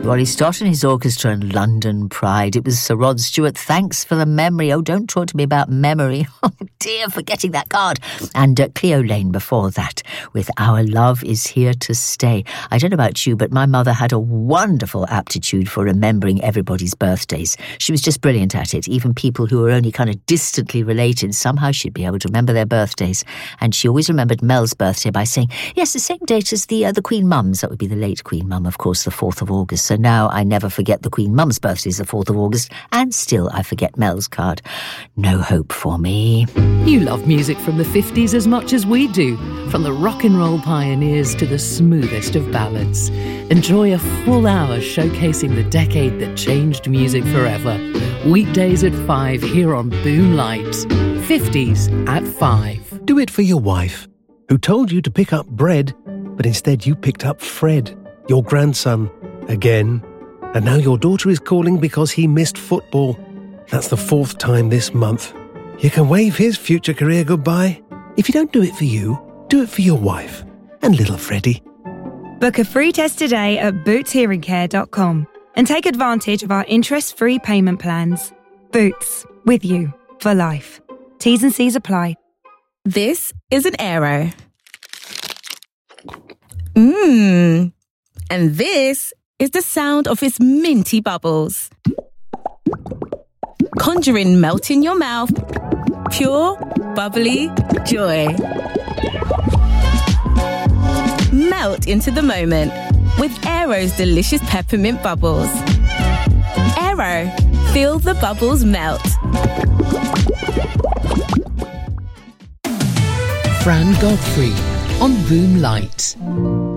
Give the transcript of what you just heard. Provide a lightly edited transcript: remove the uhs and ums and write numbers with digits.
Rolly Stott and his orchestra and London Pride. It was Sir Rod Stewart. Thanks for the memory. Oh, don't talk to me about memory. Oh, dear, forgetting that card. And Cleo Lane before that with Our Love Is Here to Stay. I don't know about you, but my mother had a wonderful aptitude for remembering everybody's birthdays. She was just brilliant at it. Even people who were only kind of distantly related, somehow she'd be able to remember their birthdays. And she always remembered Mel's birthday by saying, yes, the same date as the Queen Mum's. That would be the late Queen Mum, of course, the 4th of August. So now I never forget the Queen Mum's birthday is the 4th of August, and still I forget Mel's card. No hope for me. You love music from the 50s as much as we do, from the rock and roll pioneers to the smoothest of ballads. Enjoy a full hour showcasing the decade that changed music forever. Weekdays at 5 here on Boom Light. 50s at 5. Do it for your wife, who told you to pick up bread, but instead you picked up Fred, your grandson, again. And now your daughter is calling because he missed football. That's the 4th time this month. You can wave his future career goodbye. If you don't do it for you, do it for your wife and little Freddie. Book a free test today at bootshearingcare.com and take advantage of our interest-free payment plans. Boots, with you for life. T's and C's apply. This is an Aero. And this is the sound of its minty bubbles. Conjuring melt in your mouth. Pure, bubbly joy. Melt into the moment with Aero's delicious peppermint bubbles. Aero, feel the bubbles melt. Fran Godfrey on Boom Light.